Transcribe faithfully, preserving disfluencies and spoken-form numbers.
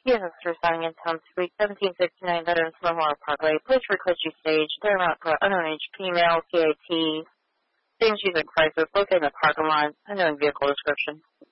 Yes, residing in Town Suite, seventeen sixty-nine Veterans Memorial Parkway. Please request you stage. They're not for unknown age female, C A T, things using crisis, located in the parking lot, unknown vehicle description.